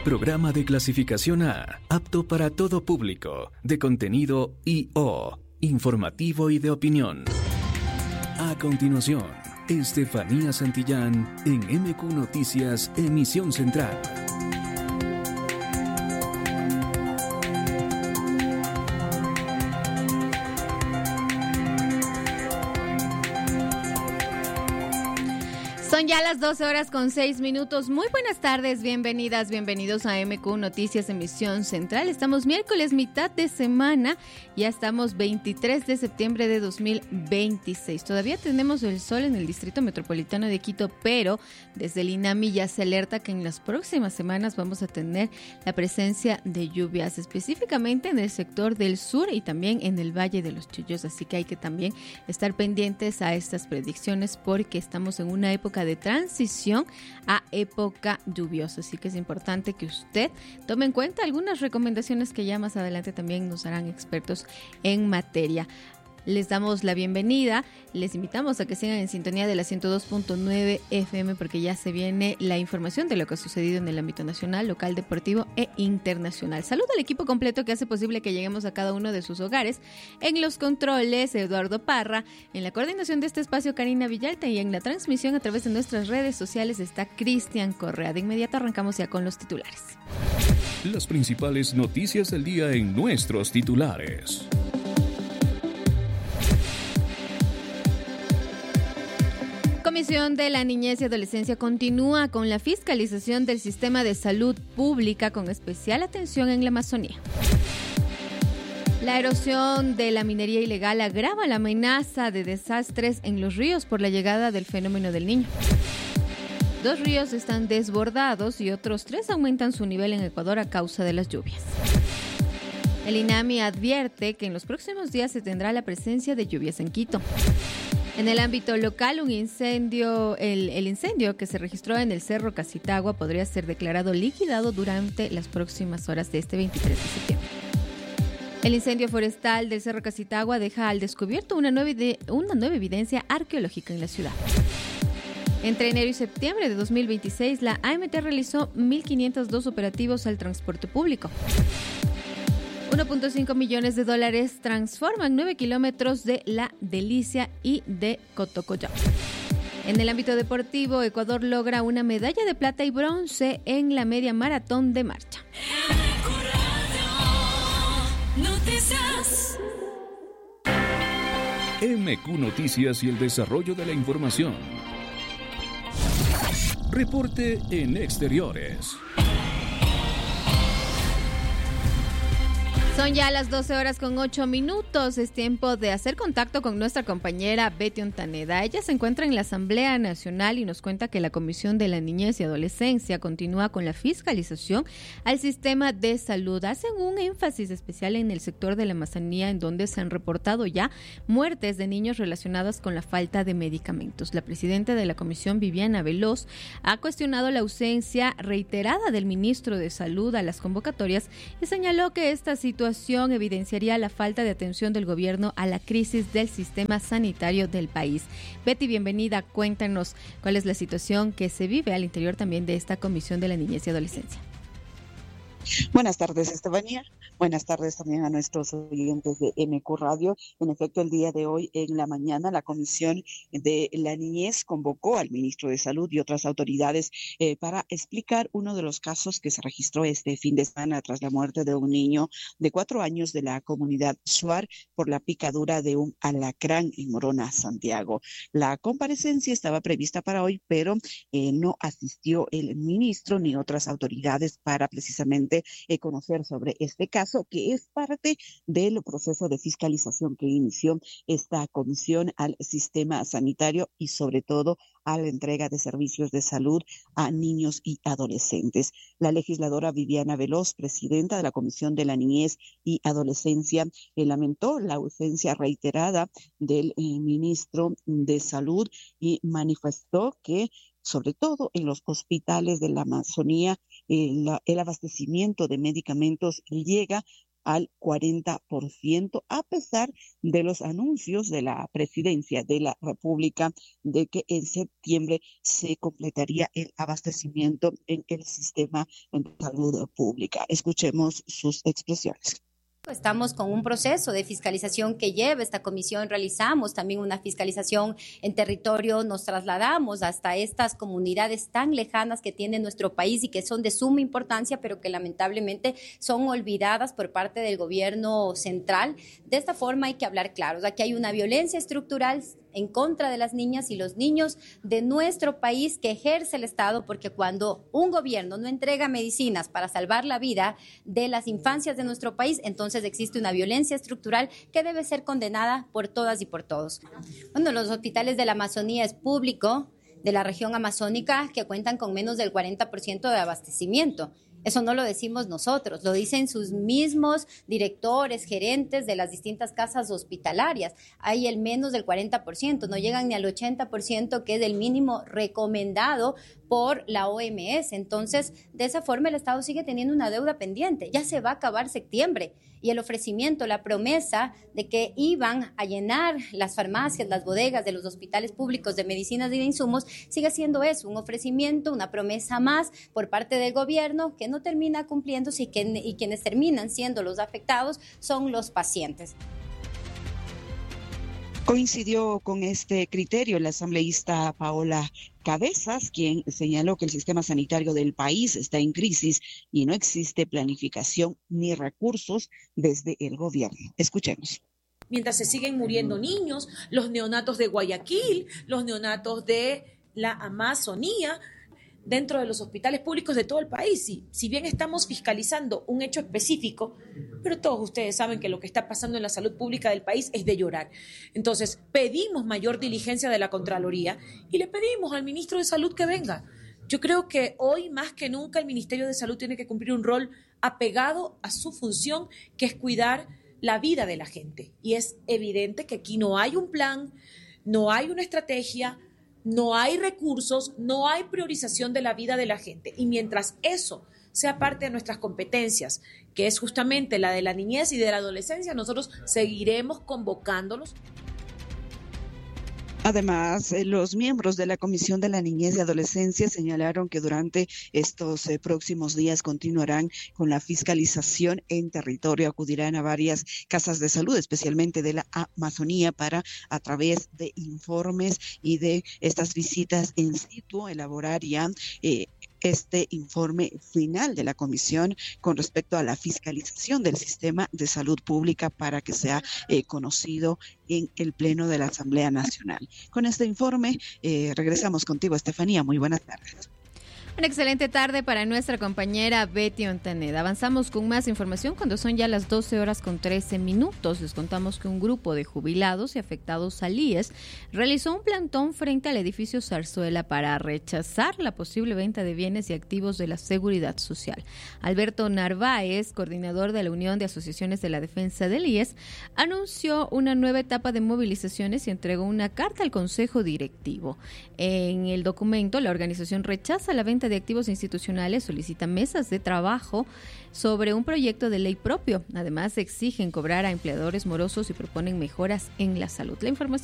Programa de clasificación A, apto para todo público, de contenido I.O., informativo y de opinión. A continuación, Estefanía Santillán en MQ Noticias, emisión central. Son ya las 12:06. Muy buenas tardes, bienvenidas, bienvenidos a MQ Noticias, emisión central. Estamos miércoles, mitad de semana, ya estamos 23 de septiembre de 2026. Todavía tenemos el sol en el Distrito Metropolitano de Quito, pero desde el INAMI ya se alerta que en las próximas semanas vamos a tener la presencia de lluvias, específicamente en el sector del sur y también en el Valle de los Chillos. Así que hay que también estar pendientes a estas predicciones porque estamos en una época de transición a época lluviosa, así que es importante que usted tome en cuenta algunas recomendaciones que ya más adelante también nos harán expertos en materia. Les damos la bienvenida, les invitamos a que sigan en sintonía de la 102.9 FM porque ya se viene la información de lo que ha sucedido en el ámbito nacional, local, deportivo e internacional. Saludo al equipo completo que hace posible que lleguemos a cada uno de sus hogares. En los controles, Eduardo Parra, en la coordinación de este espacio, Karina Villalta, y en la transmisión a través de nuestras redes sociales está Cristian Correa. De inmediato arrancamos ya con los titulares. Las principales noticias del día en nuestros titulares. Comisión de la Niñez y Adolescencia continúa con la fiscalización del sistema de salud pública con especial atención en la Amazonía. La erosión de la minería ilegal agrava la amenaza de desastres en los ríos por la llegada del fenómeno del Niño. 2 ríos están desbordados y otros 3 aumentan su nivel en Ecuador a causa de las lluvias. El INAMI advierte que en los próximos días se tendrá la presencia de lluvias en Quito. En el ámbito local, el incendio que se registró en el Cerro Casitagua podría ser declarado liquidado durante las próximas horas de este 23 de septiembre. El incendio forestal del Cerro Casitagua deja al descubierto una nueva evidencia arqueológica en la ciudad. Entre enero y septiembre de 2026, la AMT realizó 1.502 operativos al transporte público. $1.5 millones transforman 9 kilómetros de La Delicia y de Cotocollao. En el ámbito deportivo, Ecuador logra una medalla de plata y bronce en la media maratón de marcha. MQ Noticias y el desarrollo de la información. Reporte en exteriores. Son ya las 12:08. Es tiempo de hacer contacto con nuestra compañera Betty Ontaneda. Ella se encuentra en la Asamblea Nacional y nos cuenta que la Comisión de la Niñez y Adolescencia continúa con la fiscalización al sistema de salud. Hacen un énfasis especial en el sector de la Amazonía, en donde se han reportado ya muertes de niños relacionadas con la falta de medicamentos. La presidenta de la Comisión, Viviana Veloz, ha cuestionado la ausencia reiterada del ministro de Salud a las convocatorias y señaló que esta situación evidenciaría la falta de atención del gobierno a la crisis del sistema sanitario del país. Betty, bienvenida. Cuéntanos cuál es la situación que se vive al interior también de esta Comisión de la Niñez y Adolescencia. Buenas tardes, Estefanía. Buenas tardes también a nuestros oyentes de MQ Radio. En efecto, el día de hoy, en la mañana, la Comisión de la Niñez convocó al ministro de Salud y otras autoridades para explicar uno de los casos que se registró este fin de semana tras la muerte de un niño de 4 años de la comunidad Shuar por la picadura de un alacrán en Morona, Santiago. La comparecencia estaba prevista para hoy, pero no asistió el ministro ni otras autoridades para precisamente conocer sobre este caso, que es parte del proceso de fiscalización que inició esta comisión al sistema sanitario y sobre todo a la entrega de servicios de salud a niños y adolescentes. La legisladora Viviana Veloz, presidenta de la Comisión de la Niñez y Adolescencia, lamentó la ausencia reiterada del ministro de Salud y manifestó que sobre todo en los hospitales de la Amazonía, el abastecimiento de medicamentos llega al 40%, a pesar de los anuncios de la Presidencia de la República de que en septiembre se completaría el abastecimiento en el sistema de salud pública. Escuchemos sus expresiones. Estamos con un proceso de fiscalización que lleva esta comisión, realizamos también una fiscalización en territorio, nos trasladamos hasta estas comunidades tan lejanas que tiene nuestro país y que son de suma importancia, pero que lamentablemente son olvidadas por parte del gobierno central. De esta forma hay que hablar claro, aquí hay una violencia estructural en contra de las niñas y los niños de nuestro país que ejerce el Estado, porque cuando un gobierno no entrega medicinas para salvar la vida de las infancias de nuestro país, entonces existe una violencia estructural que debe ser condenada por todas y por todos. Bueno, los hospitales de la Amazonía es público, de la región amazónica, que cuentan con menos del 40% de abastecimiento. Eso no lo decimos nosotros, lo dicen sus mismos directores, gerentes de las distintas casas hospitalarias. Hay el menos del 40%, no llegan ni al 80%, que es el mínimo recomendado por la OMS. Entonces, de esa forma el Estado sigue teniendo una deuda pendiente. Ya se va a acabar septiembre y el ofrecimiento, la promesa de que iban a llenar las farmacias, las bodegas de los hospitales públicos de medicinas y de insumos, sigue siendo eso, un ofrecimiento, una promesa más por parte del gobierno que no termina cumpliéndose y quienes terminan siendo los afectados son los pacientes. Coincidió con este criterio la asambleísta Paola Cabezas, quien señaló que el sistema sanitario del país está en crisis y no existe planificación ni recursos desde el gobierno. Escuchemos. Mientras se siguen muriendo niños, los neonatos de Guayaquil, los neonatos de la Amazonía, dentro de los hospitales públicos de todo el país. Si bien estamos fiscalizando un hecho específico, pero todos ustedes saben que lo que está pasando en la salud pública del país es de llorar. Entonces, pedimos mayor diligencia de la Contraloría y le pedimos al ministro de Salud que venga. Yo creo que hoy más que nunca el Ministerio de Salud tiene que cumplir un rol apegado a su función, que es cuidar la vida de la gente. Y es evidente que aquí no hay un plan, no hay una estrategia, no hay recursos, no hay priorización de la vida de la gente. Y mientras eso sea parte de nuestras competencias, que es justamente la de la niñez y de la adolescencia, nosotros seguiremos convocándolos. Además, los miembros de la Comisión de la Niñez y Adolescencia señalaron que durante estos próximos días continuarán con la fiscalización en territorio, acudirán a varias casas de salud, especialmente de la Amazonía, para, a través de informes y de estas visitas in situ, elaborar ya este informe final de la comisión con respecto a la fiscalización del sistema de salud pública para que sea conocido en el Pleno de la Asamblea Nacional. Con este informe regresamos contigo, Estefanía. Muy buenas tardes. Una excelente tarde para nuestra compañera Betty Ontaneda. Avanzamos con más información cuando son ya las 12:13. Les contamos que un grupo de jubilados y afectados al IES realizó un plantón frente al edificio Zarzuela para rechazar la posible venta de bienes y activos de la Seguridad Social. Alberto Narváez, coordinador de la Unión de Asociaciones de la Defensa del IES, anunció una nueva etapa de movilizaciones y entregó una carta al Consejo Directivo. En el documento, la organización rechaza la venta de activos institucionales, solicita mesas de trabajo sobre un proyecto de ley propio. Además, exigen cobrar a empleadores morosos y proponen mejoras en la salud. La información